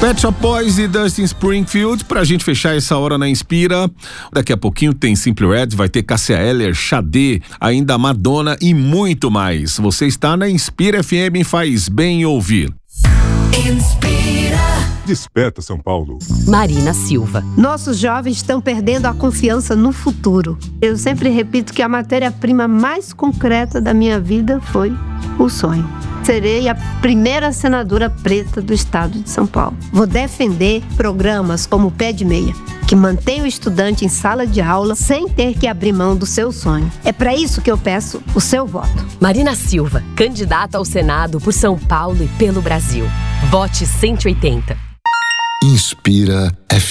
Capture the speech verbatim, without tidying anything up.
Pet Shop Boys e Dustin Springfield, pra gente fechar essa hora na Inspira. Daqui a pouquinho tem Simply Red, vai ter Cássia Eller, Xadê, ainda Madonna e muito mais. Você está na Inspira F M, faz bem ouvir. Inspira. Desperta São Paulo. Marina Silva. Nossos jovens estão perdendo a confiança no futuro. Eu sempre repito que a matéria-prima mais concreta da minha vida foi o sonho. Serei a primeira senadora preta do estado de São Paulo. Vou defender programas como o Pé de Meia, que mantém o estudante em sala de aula sem ter que abrir mão do seu sonho. É para isso que eu peço o seu voto. Marina Silva, candidata ao Senado por São Paulo e pelo Brasil. Vote cento e oitenta. Inspira F M.